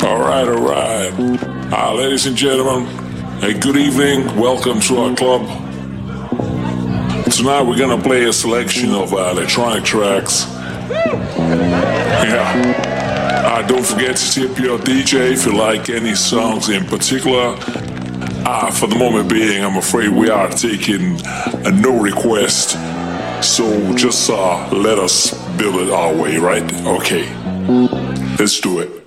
All right. Ladies and gentlemen, good evening. Welcome to our club. Tonight we're gonna play a selection of electronic tracks. Yeah. Don't forget to tip your DJ if you like any songs in particular. For the moment being, I'm afraid we are taking a no request. So just let us build it our way, right? Okay. Let's do it.